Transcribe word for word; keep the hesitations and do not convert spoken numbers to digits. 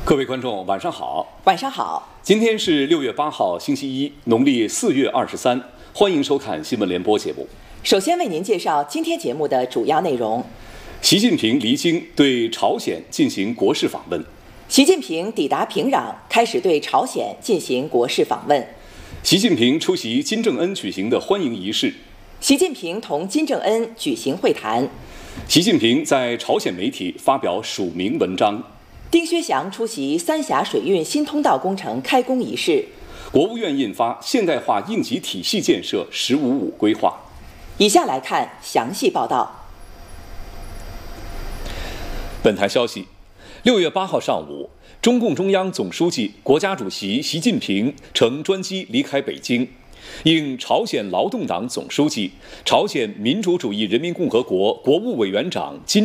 各位观众，晚上好。 晚上好。 今天是六月八号，星期一，农历四月二十三。欢迎收看新闻联播节目。 首先为您介绍今天节目的主要内容： 习近平离京对朝鲜进行国事访问； 习近平抵达平壤，开始对朝鲜进行国事访问； 习近平出席金正恩举行的欢迎仪式； 习近平同金正恩举行会谈； 习近平在朝鲜媒体发表署名文章； 丁薛祥出席三峡水运新通道工程开工仪式； 国务院印发现代化应急体系建设“十五五”规划。 以下来看详细报道。 本台消息，六月八号上午，中共中央总书记、国家主席习近平乘专机离开北京，应朝鲜劳动党总书记、朝鲜民主主义人民共和国国务委员长金